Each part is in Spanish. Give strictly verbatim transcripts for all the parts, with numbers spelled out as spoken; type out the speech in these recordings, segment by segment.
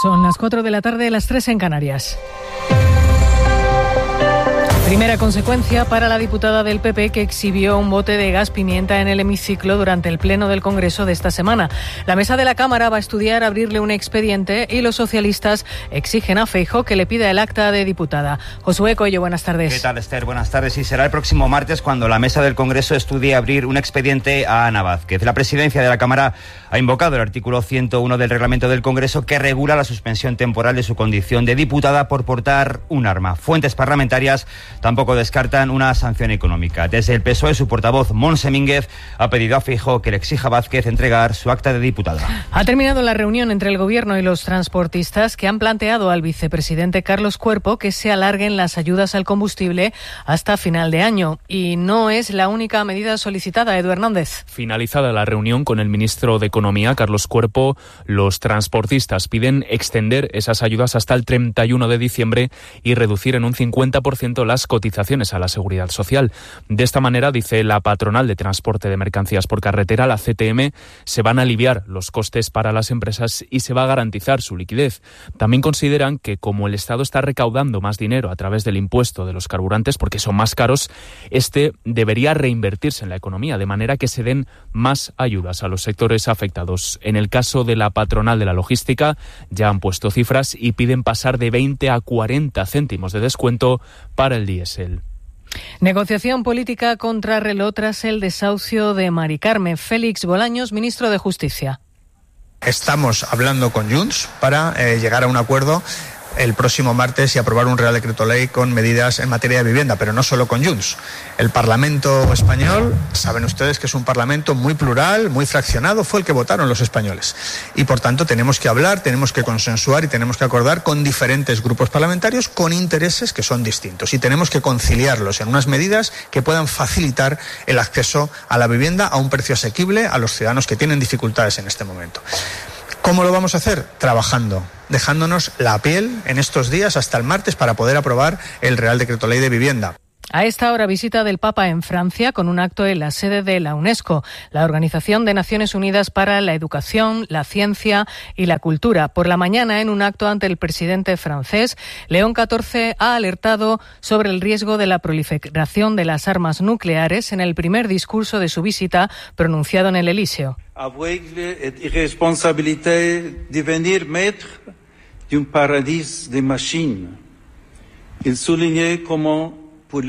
Son las cuatro de la tarde, las tres en Canarias. Primera consecuencia para la diputada del P P que exhibió un bote de gas pimienta en el hemiciclo durante el pleno del Congreso de esta semana. La mesa de la Cámara va a estudiar abrirle un expediente y los socialistas exigen a Feijóo que le pida el acta de diputada. Josué Coello, buenas tardes. ¿Qué tal, Esther? Buenas tardes. Y será el próximo martes cuando la mesa del Congreso estudie abrir un expediente a Ana Vázquez. La presidencia de la Cámara ha invocado el artículo ciento uno del reglamento del Congreso que regula la suspensión temporal de su condición de diputada por portar un arma. Fuentes parlamentarias tampoco descartan una sanción económica. Desde el P S O E, su portavoz, Montse Mínguez, ha pedido a Feijóo que le exija a Vázquez entregar su acta de diputada. Ha terminado la reunión entre el Gobierno y los transportistas que han planteado al vicepresidente Carlos Cuerpo que se alarguen las ayudas al combustible hasta final de año. Y no es la única medida solicitada, Edu Hernández. Finalizada la reunión con el ministro de Economía, Carlos Cuerpo, los transportistas piden extender esas ayudas hasta el treinta y uno de diciembre y reducir en un cincuenta por ciento las cotizaciones a la Seguridad Social. De esta manera, dice la patronal de transporte de mercancías por carretera, la C T M, se van a aliviar los costes para las empresas y se va a garantizar su liquidez. También consideran que como el Estado está recaudando más dinero a través del impuesto de los carburantes porque son más caros, este debería reinvertirse en la economía, de manera que se den más ayudas a los sectores afectados. En el caso de la patronal de la logística, ya han puesto cifras y piden pasar de veinte a cuarenta céntimos de descuento para el diésel. Negociación política contra reloj tras el desahucio de Mari Carmen. Félix Bolaños, ministro de Justicia. Estamos hablando con Junts para eh, llegar a un acuerdo el próximo martes y aprobar un Real Decreto Ley con medidas en materia de vivienda, pero no solo con Junts. El Parlamento español, saben ustedes que es un Parlamento muy plural, muy fraccionado, fue el que votaron los españoles. Y por tanto tenemos que hablar, tenemos que consensuar y tenemos que acordar con diferentes grupos parlamentarios con intereses que son distintos. Y tenemos que conciliarlos en unas medidas que puedan facilitar el acceso a la vivienda a un precio asequible a los ciudadanos que tienen dificultades en este momento. ¿Cómo lo vamos a hacer? Trabajando, dejándonos la piel en estos días hasta el martes para poder aprobar el Real Decreto Ley de Vivienda. A esta hora visita del Papa en Francia con un acto en la sede de la UNESCO, la Organización de Naciones Unidas para la Educación, la Ciencia y la Cultura. Por la mañana, en un acto ante el presidente francés, León catorce ha alertado sobre el riesgo de la proliferación de las armas nucleares en el primer discurso de su visita pronunciado en el Elíseo. Aveugle et irresponsabilité devenir maître d'un paradis de machines. Il soulignait como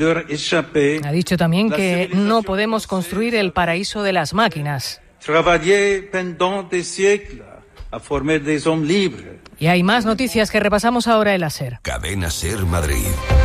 ha dicho también que no podemos construir el paraíso de las máquinas. Y hay más noticias que repasamos ahora en la SER. Cadena SER Madrid.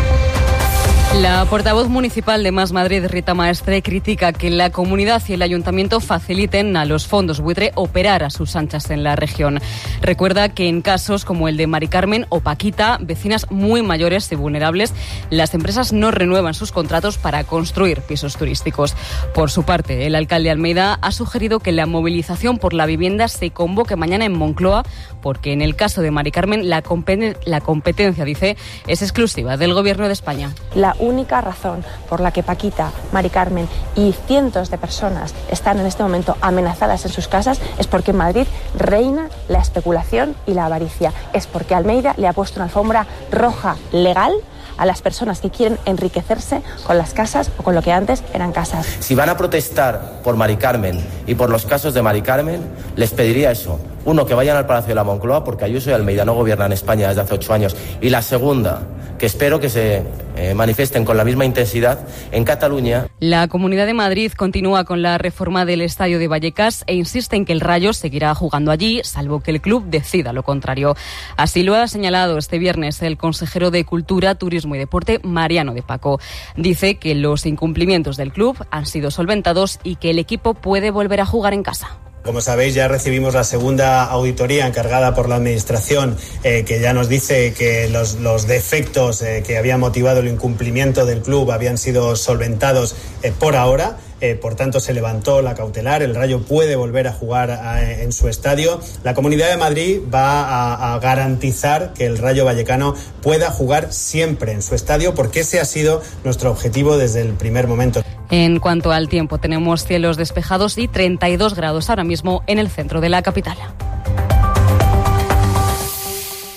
La portavoz municipal de Más Madrid, Rita Maestre, critica que la comunidad y el ayuntamiento faciliten a los fondos buitre operar a sus anchas en la región. Recuerda que en casos como el de Mari Carmen o Paquita, vecinas muy mayores y vulnerables, las empresas no renuevan sus contratos para construir pisos turísticos. Por su parte, el alcalde Almeida ha sugerido que la movilización por la vivienda se convoque mañana en Moncloa, porque en el caso de Mari Carmen la, competen- la competencia, dice, es exclusiva del Gobierno de España. La única razón por la que Paquita, Mari Carmen y cientos de personas están en este momento amenazadas en sus casas es porque en Madrid reina la especulación y la avaricia. Es porque Almeida le ha puesto una alfombra roja legal a las personas que quieren enriquecerse con las casas o con lo que antes eran casas. Si van a protestar por Mari Carmen y por los casos de Mari Carmen, les pediría eso. Uno, que vayan al Palacio de la Moncloa, porque Ayuso y Almeida no gobiernan España desde hace ocho años. Y la segunda, que espero que se eh, manifiesten con la misma intensidad en Cataluña. La Comunidad de Madrid continúa con la reforma del Estadio de Vallecas e insiste en que el Rayo seguirá jugando allí, salvo que el club decida lo contrario. Así lo ha señalado este viernes el consejero de Cultura, Turismo y Deporte, Mariano de Paco. Dice que los incumplimientos del club han sido solventados y que el equipo puede volver a jugar en casa. Como sabéis, ya recibimos la segunda auditoría encargada por la Administración, eh, que ya nos dice que los, los defectos eh, que habían motivado el incumplimiento del club habían sido solventados eh, por ahora. Eh, por tanto, se levantó la cautelar, el Rayo puede volver a jugar a, en su estadio. La Comunidad de Madrid va a, a garantizar que el Rayo Vallecano pueda jugar siempre en su estadio, porque ese ha sido nuestro objetivo desde el primer momento. En cuanto al tiempo, tenemos cielos despejados y treinta y dos grados ahora mismo en el centro de la capital.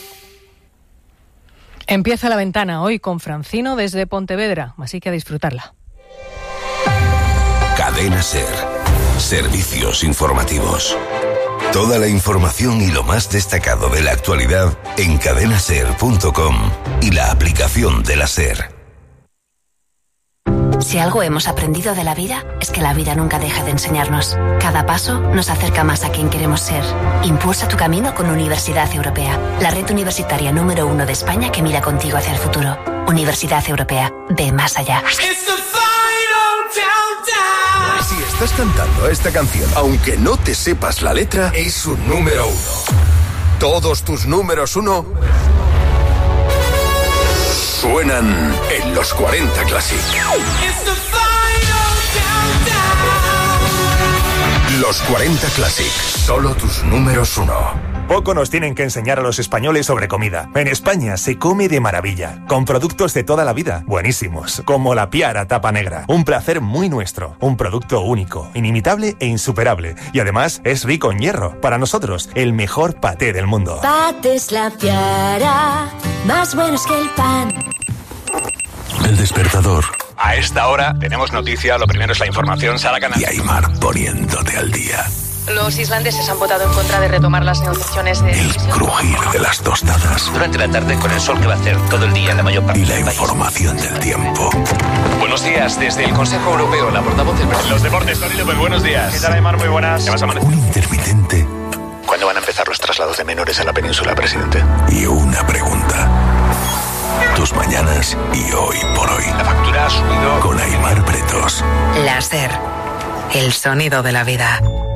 Empieza La Ventana hoy con Francino desde Pontevedra, así que a disfrutarla. Cadena SER. Servicios informativos. Toda la información y lo más destacado de la actualidad en cadena ser punto com y la aplicación de la SER. Si algo hemos aprendido de la vida, es que la vida nunca deja de enseñarnos. Cada paso nos acerca más a quien queremos ser. Impulsa tu camino con Universidad Europea, la red universitaria número uno de España que mira contigo hacia el futuro. Universidad Europea, ve más allá. Si estás cantando esta canción, aunque no te sepas la letra, es un número uno. Todos tus números uno suenan en los cuarenta Classic. Los cuarenta Classic, solo tus números uno. Poco nos tienen que enseñar a los españoles sobre comida. En España se come de maravilla, con productos de toda la vida, buenísimos, como la Piara Tapa Negra. Un placer muy nuestro, un producto único, inimitable e insuperable. Y además es rico en hierro. Para nosotros, el mejor paté del mundo. Patés La Piara, más buenos que el pan. El despertador. A esta hora tenemos noticia, lo primero es la información, Sara Canal. Y Aymar poniéndote al día. Los islandeses han votado en contra de retomar las negociaciones de... El crujir de las tostadas. Durante la tarde con el sol que va a hacer todo el día en la mayor parte y del la información del tiempo. Buenos días, desde el Consejo Europeo, la portavoz del presidente. Los deportes, Tony López, buenos días. ¿Qué tal, Aymar? Muy buenas. ¿Qué vas a amanecer? Un intermitente. ¿Cuándo van a empezar los traslados de menores a la península, presidente? Y una pregunta. Tus mañanas y hoy por hoy. La factura ha subido. Con Aymar Pretos. La SER, el sonido de la vida.